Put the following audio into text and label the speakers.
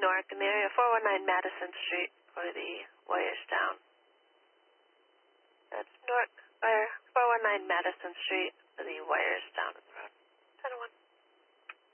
Speaker 1: Newark in the area, 419 Madison Street for the wires down. That's Newark, or 419 Madison Street for the wires down.